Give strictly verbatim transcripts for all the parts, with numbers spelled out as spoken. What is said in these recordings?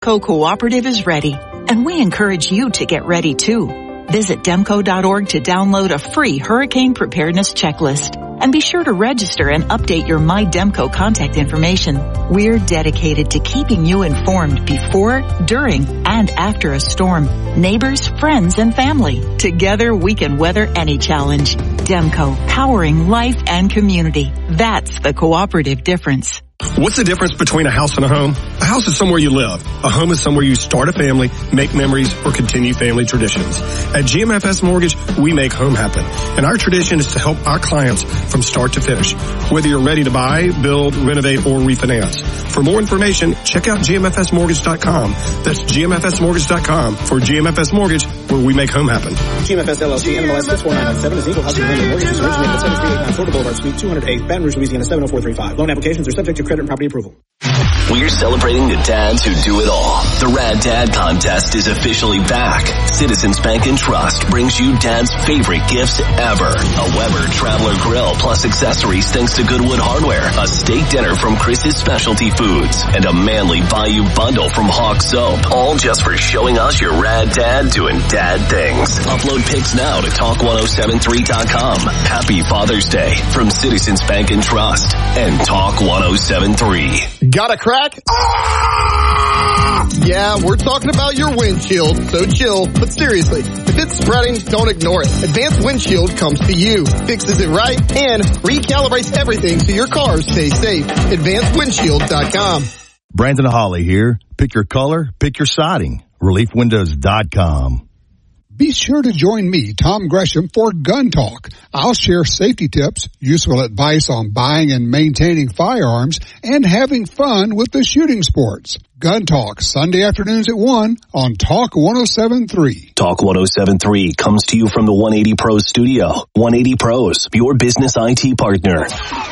Demco Cooperative is ready, and we encourage you to get ready too. Visit demco dot org to download a free hurricane preparedness checklist. And be sure to register and update your My Demco contact information. We're dedicated to keeping you informed before, during, and after a storm. Neighbors, friends, and family. Together we can weather any challenge. Demco, powering life and community. That's the cooperative difference. What's the difference between a house and a home? A house is somewhere you live. A home is somewhere you start a family, make memories, or continue family traditions. At G M F S Mortgage, we make home happen. And our tradition is to help our clients from start to finish. Whether you're ready to buy, build, renovate, or refinance. For more information, check out G M F S mortgage dot com. That's G M F S mortgage dot com for G M F S Mortgage, where we make home happen. G M F S L L C, N M L S six four nine nine seven is equal housing lender. Mortgages originated at seven three eight nine Florida Boulevard, Suite two hundred eight, Baton Rouge, Louisiana seven oh four three five. Loan applications are subject to credit and property approval. We're celebrating the dads who do it all. The Rad Dad Contest is officially back. Citizens Bank and Trust brings you Dad's favorite gifts ever. A Weber Traveler Grill plus accessories thanks to Goodwood Hardware. A steak dinner from Chris's Specialty Foods. And a Manly Bayou bundle from Hawk Soap. All just for showing us your Rad Dad doing dad things. Upload pics now to talk ten seventy-three dot com. Happy Father's Day from Citizens Bank and Trust and Talk ten seventy-three. Got a crack? Ah! Yeah, we're talking about your windshield, so chill. But seriously, if it's spreading, don't ignore it. Advanced Windshield comes to you, fixes it right, and recalibrates everything so your car stays safe. advanced windshield dot com. Brandon Holly here. Pick your color, pick your siding. relief windows dot com. Be sure to join me, Tom Gresham, for Gun Talk. I'll share safety tips, useful advice on buying and maintaining firearms, and having fun with the shooting sports. Gun Talk, Sunday afternoons at one on Talk ten seventy-three. Talk ten seventy-three comes to you from the one eighty Pros studio. one eighty Pros, your business I T partner.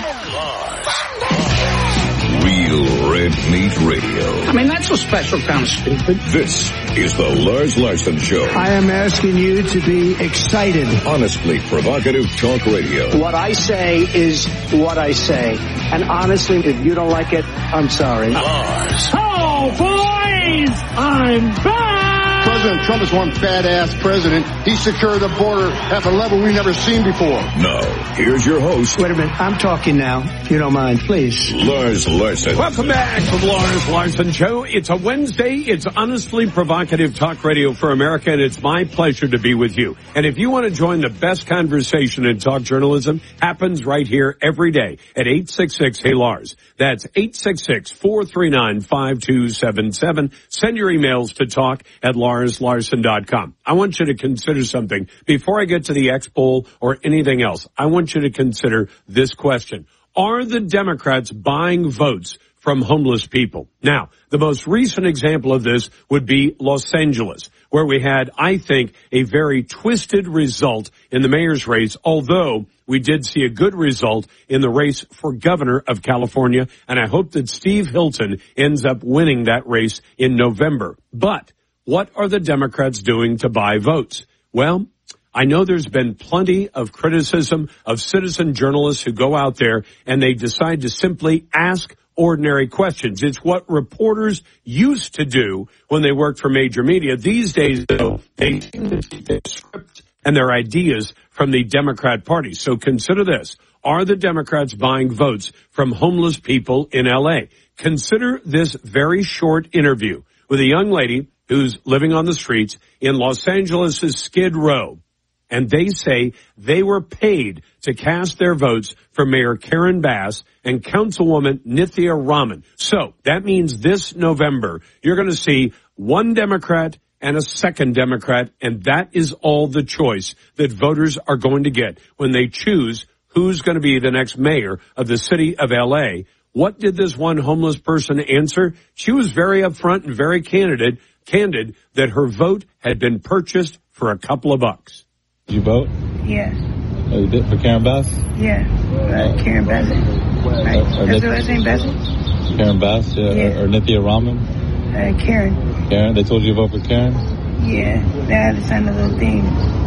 Real Red Meat Radio. I mean, that's a special kind of stupid. This is the Lars Larson Show. I am asking you to be excited. Honestly provocative talk radio. What I say is what I say. And honestly, if you don't like it, I'm sorry. Lars. Oh, boys! I'm back! President Trump is one badass president. He secured the border at a level we've never seen before. Now, here's your host. Wait a minute. I'm talking now. If you don't mind, please. Lars Larson. Welcome back to the Lars Larson Show. It's a Wednesday. It's honestly provocative talk radio for America, and it's my pleasure to be with you. And if you want to join the best conversation in talk journalism, happens right here every day at eight six six, hey Lars. That's eight six six, four three nine, five two seven seven. Send your emails to talk at lars larson dot com. I want you to consider something. Before I get to the X poll or anything else, I want you to consider this question. Are the Democrats buying votes from homeless people? Now, the most recent example of this would be Los Angeles, where we had, I think, a very twisted result in the mayor's race, although we did see a good result in the race for governor of California, and I hope that Steve Hilton ends up winning that race in November. But what are the Democrats doing to buy votes? Well, I know there's been plenty of criticism of citizen journalists who go out there and they decide to simply ask ordinary questions. It's what reporters used to do when they worked for major media. These days, though, they seem to take their scripts and their ideas from the Democrat Party. So consider this. Are the Democrats buying votes from homeless people in L A? Consider this very short interview with a young lady who's living on the streets in Los Angeles' Skid Row. And they say they were paid to cast their votes for Mayor Karen Bass and Councilwoman Nithya Raman. So that means this November, you're going to see one Democrat and a second Democrat, and that is all the choice that voters are going to get when they choose who's going to be the next mayor of the city of L A. What did this one homeless person answer? She was very upfront and very candid, candid that her vote had been purchased for a couple of bucks. Did you vote? Yes. Oh, you did for Karen Bass? Yeah, uh, Karen Bass. Right. Uh, That's the last name, Bass? Karen Bass, yeah. Yeah. Or, or Nithya Raman? Uh, Karen. Karen? They told you to vote for Karen? Yeah, they had to sign a little thing.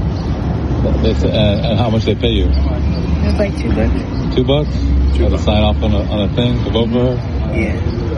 They, uh, and how much they pay you? It was like two bucks. Two bucks? You had to sign off on a, on a thing to vote for her? Yeah.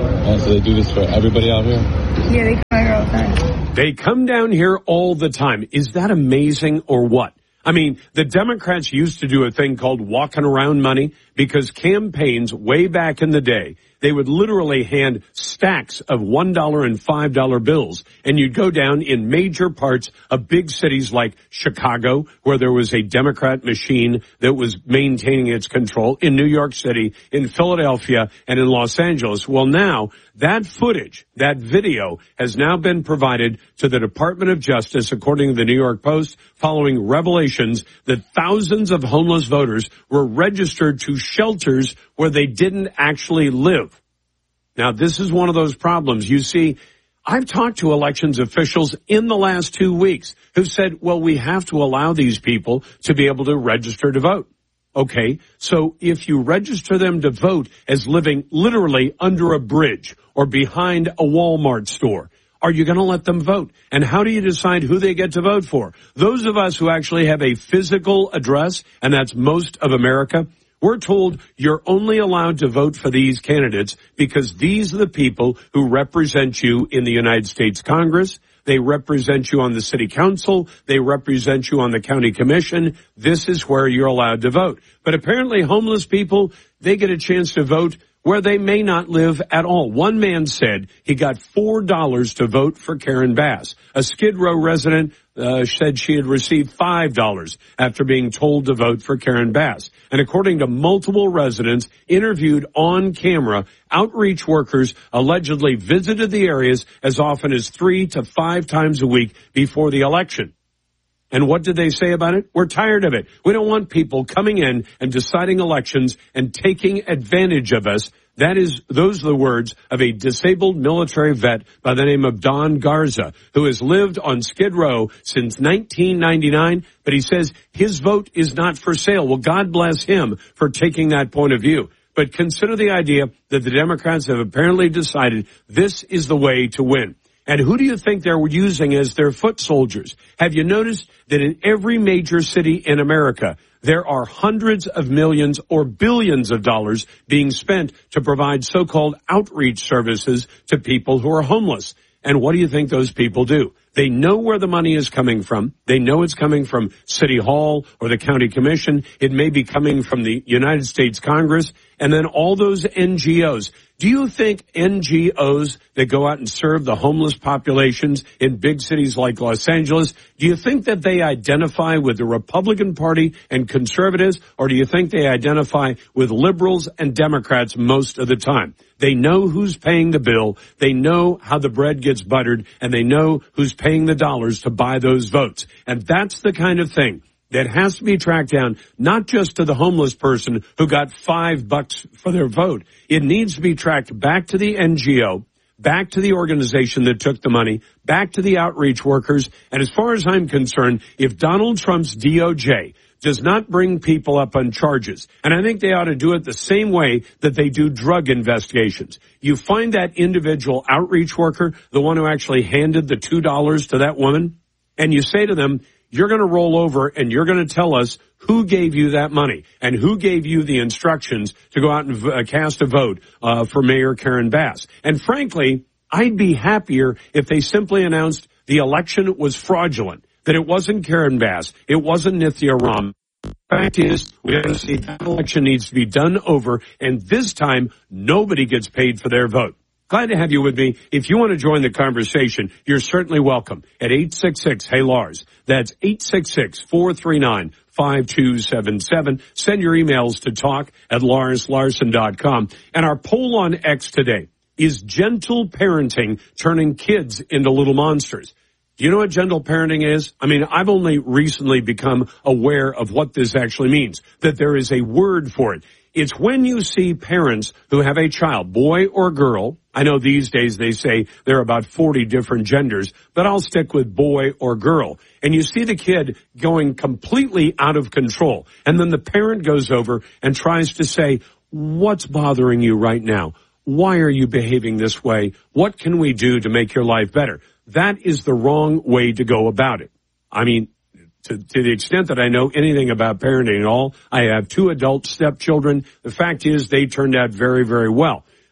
Uh, so they do this for everybody out here? Yeah, they come out here all the time. They come down here all the time. Is that amazing or what? I mean, the Democrats used to do a thing called walking around money because campaigns way back in the day, they would literally hand stacks of one dollar and five dollar bills, and you'd go down in major parts of big cities like Chicago, where there was a Democrat machine that was maintaining its control, in New York City, in Philadelphia, and in Los Angeles. Well, now that footage, that video, has now been provided to the Department of Justice, according to the New York Post, following revelations that thousands of homeless voters were registered to shelters where they didn't actually live. Now, this is one of those problems. You see, I've talked to elections officials in the last two weeks who said, well, we have to allow these people to be able to register to vote. Okay, so if you register them to vote as living literally under a bridge or behind a Walmart store, are you going to let them vote? And how do you decide who they get to vote for? Those of us who actually have a physical address, and that's most of America, we're told you're only allowed to vote for these candidates because these are the people who represent you in the United States Congress. They represent you on the city council. They represent you on the county commission. This is where you're allowed to vote. But apparently homeless people, they get a chance to vote where they may not live at all. One man said he got four dollars to vote for Karen Bass. A Skid Row resident uh, said she had received five dollars after being told to vote for Karen Bass. And according to multiple residents interviewed on camera, outreach workers allegedly visited the areas as often as three to five times a week before the election. And what did they say about it? We're tired of it. We don't want people coming in and deciding elections and taking advantage of us. That is, those are the words of a disabled military vet by the name of Don Garza, who has lived on Skid Row since nineteen ninety-nine, but he says his vote is not for sale. Well, God bless him for taking that point of view. But consider the idea that the Democrats have apparently decided this is the way to win. And who do you think they're using as their foot soldiers? Have you noticed that in every major city in America, there are hundreds of millions or billions of dollars being spent to provide so-called outreach services to people who are homeless? And what do you think those people do? They know where the money is coming from. They know it's coming from City Hall or the County Commission. It may be coming from the United States Congress. And then all those N G Os. Do you think N G Os that go out and serve the homeless populations in big cities like Los Angeles, do you think that they identify with the Republican Party and conservatives, or do you think they identify with liberals and Democrats most of the time? They know who's paying the bill, they know how the bread gets buttered, and they know who's paying the dollars to buy those votes. And that's the kind of thing that has to be tracked down, not just to the homeless person who got five bucks for their vote. It needs to be tracked back to the N G O, back to the organization that took the money, back to the outreach workers. And as far as I'm concerned, if Donald Trump's D O J does not bring people up on charges, and I think they ought to do it the same way that they do drug investigations. You find that individual outreach worker, the one who actually handed the two dollars to that woman, and you say to them, you're going to roll over and you're going to tell us who gave you that money and who gave you the instructions to go out and v- uh, cast a vote uh, for Mayor Karen Bass. And frankly, I'd be happier if they simply announced the election was fraudulent, that it wasn't Karen Bass, it wasn't Nithya Ram. The fact is, we have to see that election needs to be done over, and this time, nobody gets paid for their vote. Glad to have you with me. If you want to join the conversation, you're certainly welcome at eight six six, hey Lars. That's eight six six, four three nine, five two seven seven. Send your emails to talk at lars larson dot com. And our poll on X today is gentle parenting turning kids into little monsters. Do you know what gentle parenting is? I mean, I've only recently become aware of what this actually means, that there is a word for it. It's when you see parents who have a child, boy or girl. I know these days they say there are about forty different genders, but I'll stick with boy or girl. And you see the kid going completely out of control. And then the parent goes over and tries to say, what's bothering you right now? Why are you behaving this way? What can we do to make your life better? That is the wrong way to go about it. I mean, To, to the extent that I know anything about parenting at all, I have two adult stepchildren. The fact is they turned out very, very well.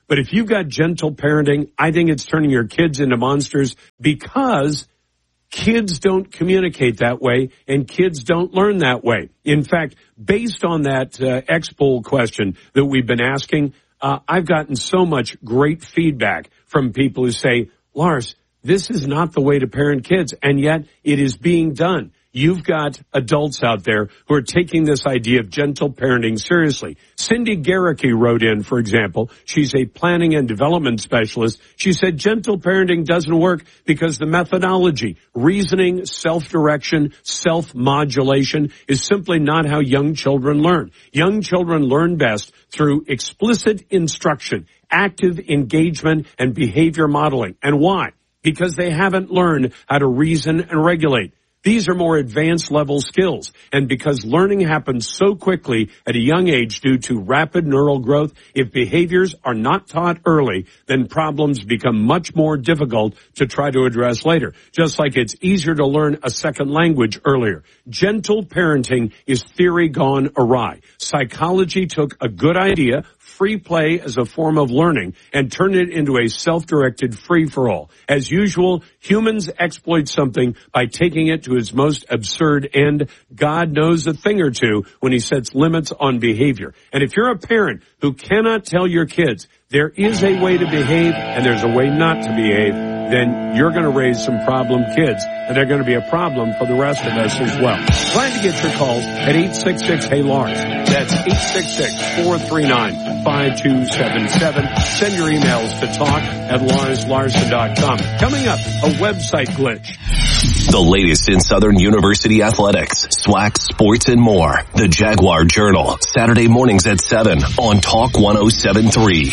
But if you've got gentle parenting, I think it's turning your kids into monsters because kids don't communicate that way and kids don't learn that way. In fact, based on that uh, X-Poll question that we've been asking, uh, I've gotten so much great feedback from people who say, Lars, this is not the way to parent kids, and yet it is being done. You've got adults out there who are taking this idea of gentle parenting seriously. Cindy Garricky wrote in, for example. She's a planning and development specialist. She said gentle parenting doesn't work because the methodology, reasoning, self-direction, self-modulation is simply not how young children learn. Young children learn best through explicit instruction, active engagement, and behavior modeling. And why? Because they haven't learned how to reason and regulate. These are more advanced level skills, and because learning happens so quickly at a young age due to rapid neural growth, if behaviors are not taught early, then problems become much more difficult to try to address later. Just like it's easier to learn a second language earlier. Gentle parenting is theory gone awry. Psychology took a good idea, free play as a form of learning, and turn it into a self-directed free-for-all. As usual, humans exploit something by taking it to its most absurd end. God knows a thing or two when he sets limits on behavior. And if you're a parent who cannot tell your kids there is a way to behave and there's a way not to behave, then you're going to raise some problem kids, and they're going to be a problem for the rest of us as well. Glad to get your calls at eight six six, hey Lars. That's eight six six, four three nine, five two seven seven. Send your emails to talk at lars larson dot com. Coming up, a website glitch. The latest in Southern University athletics, SWAC, sports, and more. The Jaguar Journal, Saturday mornings at seven on Talk one oh seven point three.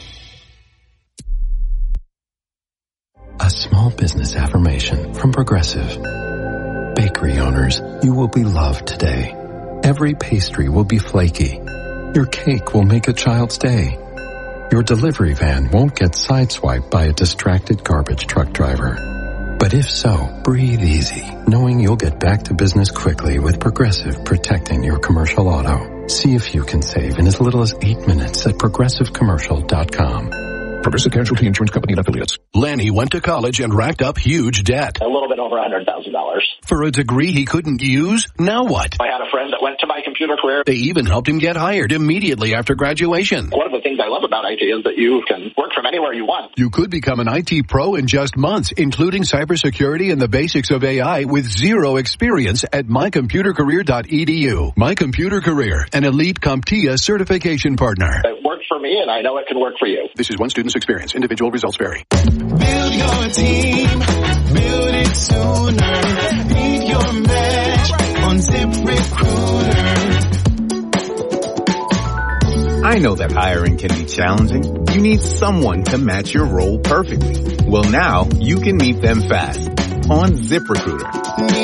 A small business affirmation from Progressive. Bakery owners, you will be loved today. Every pastry will be flaky. Your cake will make a child's day. Your delivery van won't get sideswiped by a distracted garbage truck driver. But if so, breathe easy, knowing you'll get back to business quickly with Progressive protecting your commercial auto. See if you can save in as little as eight minutes at progressive commercial dot com. Progressive Casualty Insurance Company and Affiliates. Lanny went to college and racked up huge debt. A little bit over one hundred thousand dollars. For a degree he couldn't use? Now what? I had a friend that went to My Computer Career. They even helped him get hired immediately after graduation. One of the things I love about I T is that you can work from anywhere you want. You could become an I T pro in just months, including cybersecurity and the basics of A I with zero experience at my computer career dot e d u. My Computer Career, an elite CompTIA certification partner. It worked for me, and I know it can work for you. This is one student's experience. Individual results vary. Build your team. Build it sooner. Beat your match on ZipRecruiter. I know that hiring can be challenging. You need someone to match your role perfectly. Well, now you can meet them fast on ZipRecruiter.